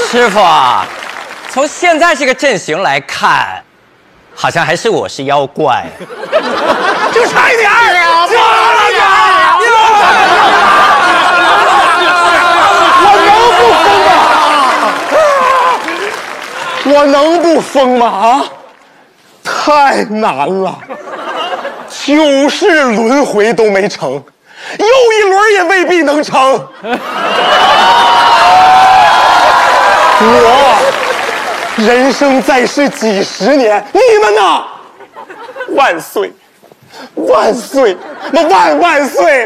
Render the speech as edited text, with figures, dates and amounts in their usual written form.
师傅，从现在这个阵型来看，好像还是我是妖怪， 就差一点儿，我能不疯吗？啊，太难了，9世轮回都没成，又一轮也未必能成。我人生在世几十年，你们呢？万岁，万岁，万万岁！